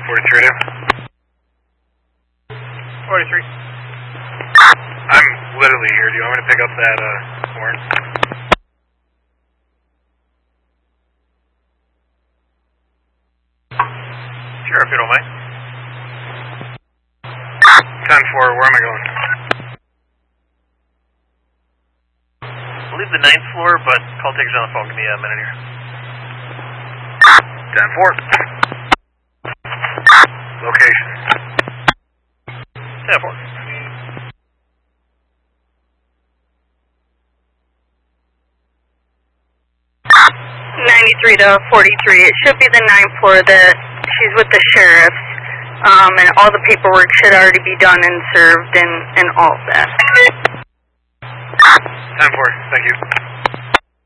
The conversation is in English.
43 radio. 43. I'm literally here. Do you want me to pick up that horn? Sure, if you don't mind. 10-4, where am I going? I believe the 9th floor, but call takers on the phone. Give me a minute here. 10-4. Location. 10-4. to 43. It should be the 9th floor. She's with the sheriffs, and all the paperwork should already be done and served and all of that. 10-4, thank you.